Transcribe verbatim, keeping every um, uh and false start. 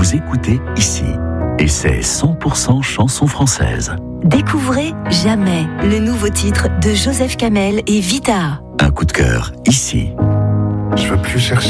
vous écoutez ici. Et c'est cent pour cent chanson française. Découvrez Jamais, le nouveau titre de Joseph Kamel et Vita. Un coup de cœur ici. Je veux plus chercher.